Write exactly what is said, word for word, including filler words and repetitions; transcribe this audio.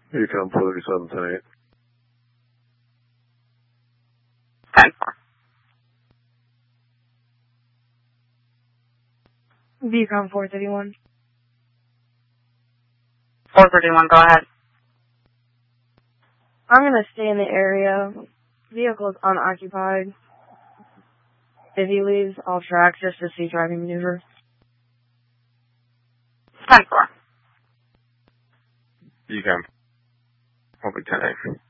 Econ four thirty-seven, ten eight. ten four. Econ four thirty-one. four thirty-one, go ahead. I'm going to stay in the area. Vehicle is unoccupied. If he leaves, I'll track just to see driving maneuver. ten four. Econ. Hopefully ten eight.